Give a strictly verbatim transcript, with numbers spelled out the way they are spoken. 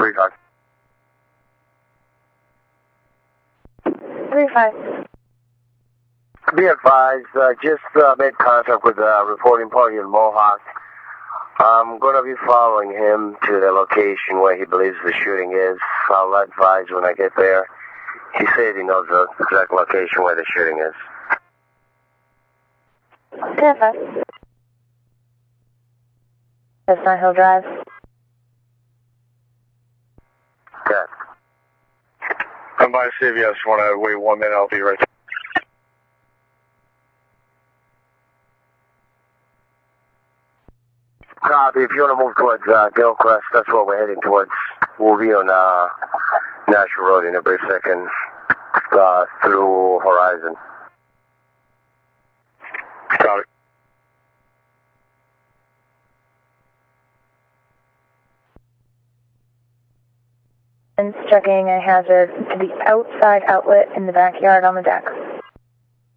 Three five. Three five. Be advised, uh, just uh, made contact with the uh, reporting party in Mohawk. I'm going to be following him to the location where he believes the shooting is. I'll advise when I get there. He said he knows the exact location where the shooting is. ten five. That's Chestnut Hill Drive. Okay. I'm by C V S. Want to wait one minute? I'll be right there. Copy. If you want to move towards uh, Gilcrest, that's what we're heading towards. We'll be on uh, National Road in a brief second uh, through Horizon. Copy. And striking a hazard to the outside outlet in the backyard on the deck.